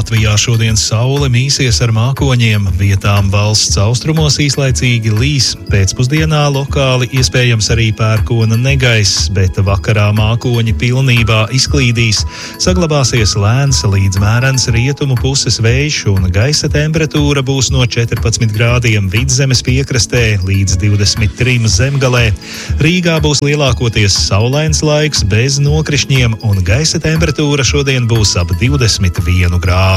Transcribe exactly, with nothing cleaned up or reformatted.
Latvijā šodien saule mīsies ar mākoņiem, vietām valsts austrumos īslaicīgi līs. Pēcpusdienā lokāli iespējams arī pērkona negaiss, bet vakarā mākoņi pilnībā izklīdīs. Saglabāsies lēns līdz mērens rietumu puses vējš un gaisa temperatūra būs no četrpadsmit grādiem Vidzemes piekrastē līdz divdesmit trim zemgalē. Rīgā būs lielākoties saulains laiks bez nokrišņiem un gaisa temperatūra šodien būs ap divdesmit vienu grādu.